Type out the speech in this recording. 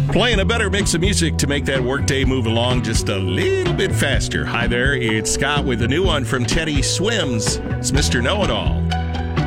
Playing a better mix of music to make that workday move along just a little bit faster. Hi there, it's Scott with a new one from Teddy Swims. It's Mr. Know-It-All.